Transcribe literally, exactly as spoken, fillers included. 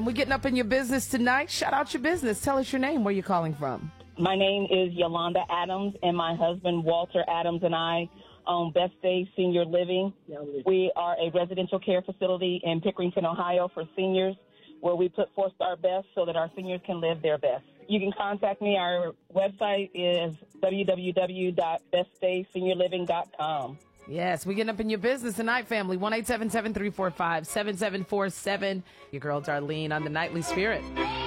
We're getting up in your business tonight. Shout out your business. Tell us your name, where you're calling from. My name is Yolanda Adams, and my husband, Walter Adams, and I own Best Day Senior Living. We are a residential care facility in Pickerington, Ohio for seniors, where we put forth our best so that our seniors can live their best. You can contact me. Our website is w w w dot best day senior living dot com. Yes, we're getting up in your business tonight, family. one eight seven seven, three four five, seven seven four seven. Your girl Darlene on the Nightly Spirit.